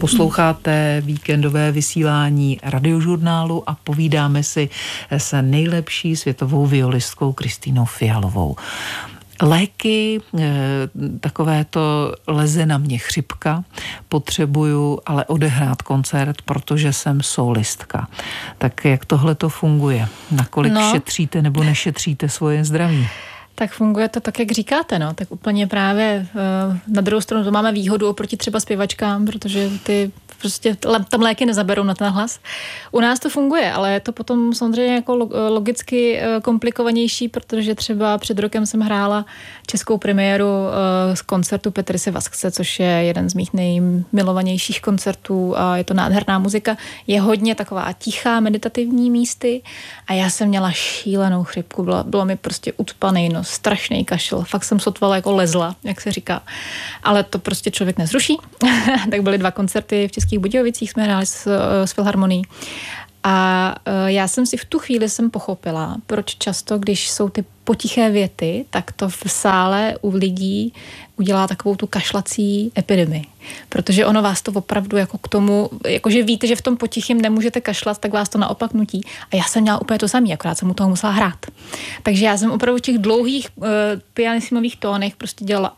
Posloucháte víkendové vysílání Radiožurnálu a povídáme si s nejlepší světovou violistkou Kristýnou Fialovou. Léky, takové to leze na mě chřipka, potřebuju ale odehrát koncert, protože jsem solistka. Tak jak tohle to funguje? Nakolik šetříte nebo nešetříte svoje zdraví? Tak funguje to tak, jak říkáte, no. Tak úplně právě na druhou stranu to máme výhodu oproti třeba zpěvačkám, protože ty prostě tam léky nezaberou na ten hlas. U nás to funguje, ale je to potom samozřejmě jako logicky komplikovanější, protože třeba před rokem jsem hrála českou premiéru z koncertu Petrise Vaskse, což je jeden z mých nejmilovanějších koncertů a je to nádherná muzika. Je hodně taková tichá, meditativní místy a já jsem měla šílenou chřipku. Bylo mi prostě ucpaný nos, strašný kašel. Fakt jsem sotvala jako lezla, jak se říká. Ale to prostě člověk nezruší. Tak byly 2 koncerty v Českých Budějovicích, jsme hráli s Filharmonií. A já jsem si v tu chvíli pochopila, proč často, když jsou ty potiché věty, tak to v sále u lidí udělá takovou tu kašlací epidemii. Protože ono vás to opravdu jako k tomu, jakože víte, že v tom potichém nemůžete kašlat, tak vás to naopak nutí. A já jsem měla úplně to samé, akorát jsem u toho musela hrát. Takže já jsem opravdu v těch dlouhých pianisimových tónech prostě dělala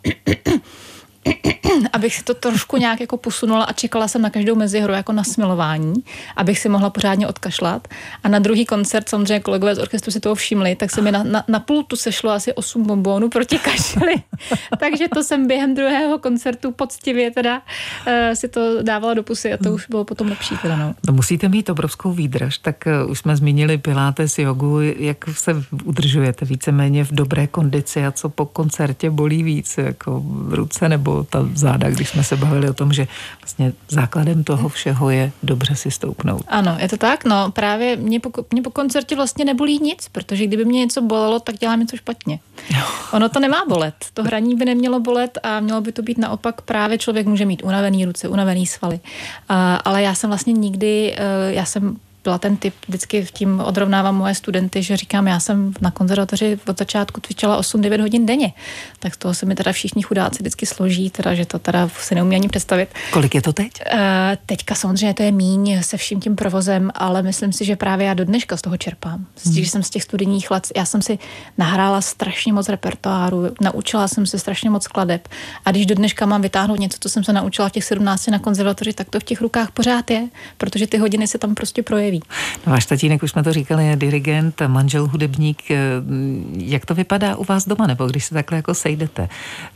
abych si to trošku nějak jako posunula a čekala jsem na každou mezihru jako na smilování, abych si mohla pořádně odkašlat. A na druhý koncert samozřejmě kolegové z orchestru si toho všimli, tak se mi na pultu sešlo asi 8 bombónů proti kašli. Takže to jsem během druhého koncertu poctivě teda si to dávala do pusy a to už bylo potom lepší teda, no. No musíte mít obrovskou výdrž, tak už jsme zmínili pilates, jogu, jak se udržujete víceméně v dobré kondici a co po koncertě bolí víc, jako v ruce nebo ta záda, když jsme se bavili o tom, že vlastně základem toho všeho je dobře si stoupnout. Ano, je to tak, no právě mě po koncertě vlastně nebolí nic, protože kdyby mě něco bolelo, tak dělám něco špatně. Ono to nemá bolet, to hraní by nemělo bolet a mělo by to být naopak právě člověk může mít unavený ruce, unavený svaly. Ale já jsem vlastně nikdy, byla ten typ, vždycky tím odrovnávám moje studenty, že říkám, já jsem na konzervatoři od začátku cvičila 8-9 hodin denně. Tak z toho se mi teda všichni chudáci vždycky složí, teda, že to teda se neumí ani představit. Kolik je to teď? Teďka samozřejmě to je míň se vším tím provozem, ale myslím si, že právě já do dneška z toho čerpám. Když jsem z těch studijních let, já jsem si nahrála strašně moc repertoáru, naučila jsem se strašně moc skladeb a když do dneška mám vytáhnout něco, co jsem se naučila v těch 17 na konzervatoři, tak to v těch rukách pořád je, protože ty hodiny se tam prostě projeví. No, váš tatínek, už jsme to říkali, je dirigent, manžel hudebník. Jak to vypadá u vás doma, nebo když se takhle jako sejdete?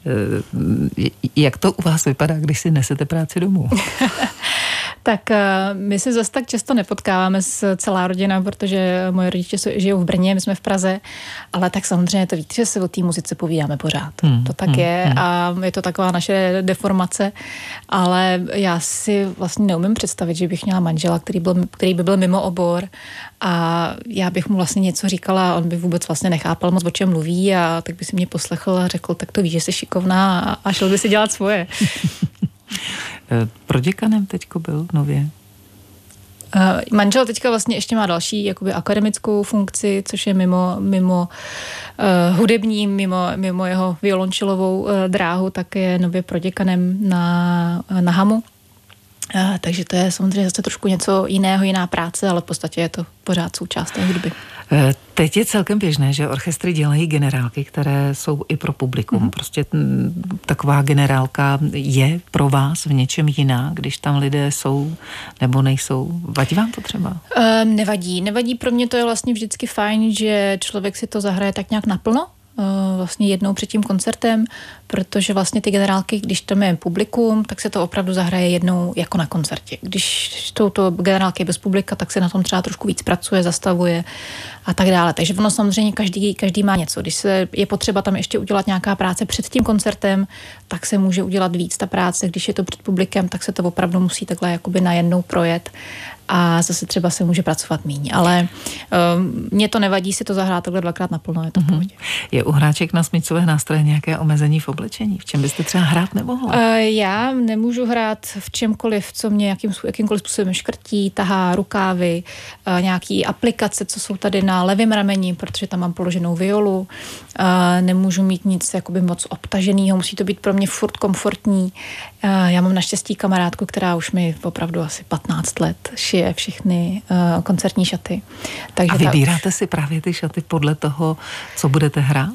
Jak to u vás vypadá, když si nesete práci domů? Tak my se zase tak často nepotkáváme s celá rodina, protože moje rodiče žijou v Brně, my jsme v Praze, ale tak samozřejmě to víte, že se o té muzice povídáme pořád. To tak je a je to taková naše deformace, ale já si vlastně neumím představit, že bych měla manžela, který by byl mimo obor a já bych mu vlastně něco říkala a on by vůbec vlastně nechápal moc, o čem mluví a tak by si mě poslechl a řekl, tak to víš, že jsi šikovná a šel by si dělat svoje. Proděkanem teďko byl nově? Manžel teďka vlastně ještě má další jakoby akademickou funkci, což je mimo hudební, mimo jeho violončelovou dráhu, tak je nově proděkanem na Hamu. Takže to je samozřejmě zase trošku něco jiného, jiná práce, ale v podstatě je to pořád součást té hudby. Teď je celkem běžné, že orchestry dělají generálky, které jsou i pro publikum. Prostě taková generálka je pro vás v něčem jiná, když tam lidé jsou nebo nejsou. Vadí vám to třeba? Nevadí. Pro mě to je vlastně vždycky fajn, že člověk si to zahraje tak nějak naplno. Vlastně jednou před tím koncertem, protože vlastně ty generálky, když tam je publikum, tak se to opravdu zahraje jednou jako na koncertě. Když jsou to generálky bez publika, tak se na tom třeba trošku víc pracuje, zastavuje a tak dále. Takže ono samozřejmě každý má něco. Když je potřeba tam ještě udělat nějaká práce před tím koncertem, tak se může udělat víc ta práce. Když je to před publikem, tak se to opravdu musí takhle jakoby najednou projet a zase třeba se může pracovat míň. Ale mně to nevadí si to zahrát takhle 2krát naplno, je to v pohodě. Je u hráček na smyčcové nástroje nějaké omezení v oblečení? V čem byste třeba hrát nemohla? Já nemůžu hrát v čemkoliv, co mě jakýmkoliv způsobem škrtí, tahá rukávy, nějaký aplikace, co jsou tady na levém rameni, protože tam mám položenou violu. Nemůžu mít nic jakoby moc obtaženého, musí to být pro mě furt komfortní. Já mám naštěstí kamarádku, která už mi opravdu asi 15 let šije všechny koncertní šaty. Takže a vybíráte si právě ty šaty podle toho, co budete hrát?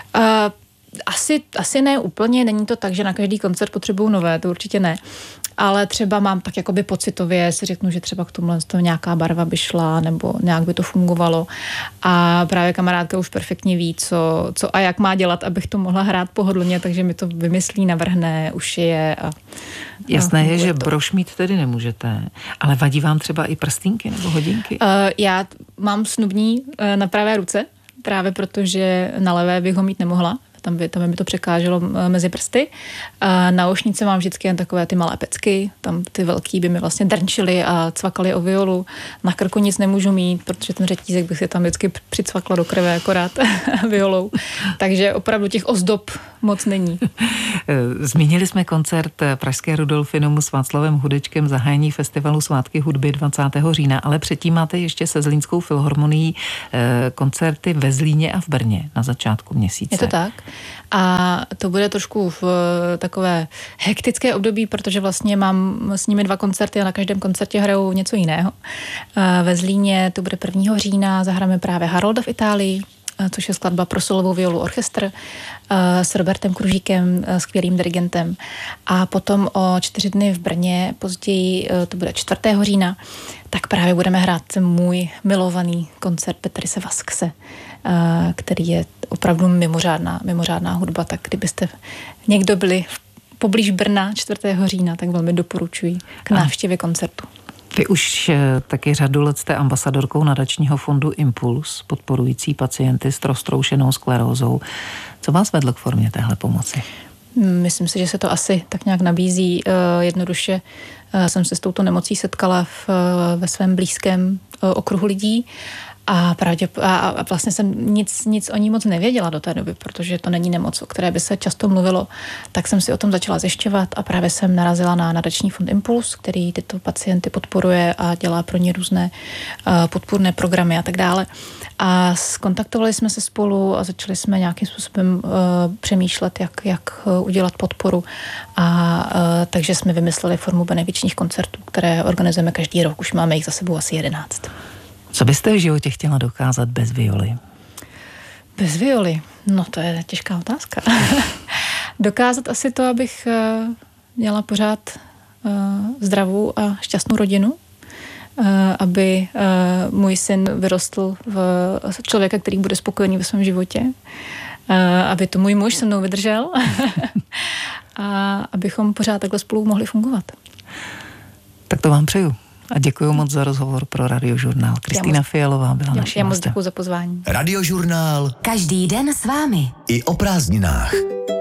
Asi ne úplně, není to tak, že na každý koncert potřebuju nové, to určitě ne. Ale třeba mám tak jakoby pocitově, si řeknu, že třeba k tomuhle nějaká barva by šla, nebo nějak by to fungovalo. A právě kamarádka už perfektně ví, co a jak má dělat, abych to mohla hrát pohodlně, takže mi to vymyslí, navrhne, ušije. Jasné je, že brož mít tedy nemůžete, ale vadí vám třeba i prstínky nebo hodinky? Já mám snubní na pravé ruce, právě protože na levé bych ho mít nemohla. Tam by mi to překáželo mezi prsty. A na ošnice mám vždycky jen takové ty malé pecky, tam ty velký by mi vlastně drnčily a cvakaly o violu. Na krku nic nemůžu mít, protože ten řetízek bych si tam vždycky přicvakla do krve akorát violou. Takže opravdu těch ozdob moc není. Zmínili jsme koncert pražské Rudolfinum s Václavem Hudečkem, zahájení festivalu Svátky hudby 20. října, ale předtím máte ještě se Zlínskou filharmonií koncerty ve Zlíně a v Brně na začátku měsíce. Je to tak? A to bude trošku v takové hektické období, protože vlastně mám s nimi 2 koncerty a na každém koncertě hrajou něco jiného. Ve Zlíně to bude 1. října, zahráme právě Harolda v Itálii, což je skladba pro solovou violu orchestr s Robertem Kružíkem, skvělým dirigentem. A potom o 4 dny v Brně, později to bude 4. října, tak právě budeme hrát můj milovaný koncert Petrise Vaskse, který je opravdu mimořádná hudba, tak kdybyste někdo byli poblíž Brna 4. října, tak velmi doporučuji k návštěvě koncertu. Vy už taky řadu let jste ambasadorkou nadačního fondu Impuls, podporující pacienty s roztroušenou sklerózou. Co vás vedlo k formě téhle pomoci? Myslím si, že se to asi tak nějak nabízí. Jednoduše jsem se s touto nemocí setkala ve svém blízkém okruhu lidí a vlastně jsem nic o ní moc nevěděla do té doby, protože to není nemoc, o které by se často mluvilo. Tak jsem si o tom začala zjišťovat a právě jsem narazila na nadační fond Impuls, který tyto pacienty podporuje a dělá pro ně různé podpůrné programy a tak dále. A skontaktovali jsme se spolu a začali jsme nějakým způsobem přemýšlet, jak udělat podporu. Takže jsme vymysleli formu benefičních koncertů, které organizujeme každý rok. Už máme jich za sebou asi 11. Co byste v životě chtěla dokázat bez violy? Bez violy? No to je těžká otázka. Dokázat asi to, abych měla pořád zdravou a šťastnou rodinu, aby můj syn vyrostl v člověka, který bude spokojený ve svém životě, aby to můj muž se mnou vydržel a abychom pořád takhle spolu mohli fungovat. Tak to vám přeju. A děkuji moc za rozhovor pro Radiožurnál. Kristýna Fialová byla naším hostem. Já moc děkuji za pozvání. Radiožurnál. Každý den s vámi. I o prázdninách.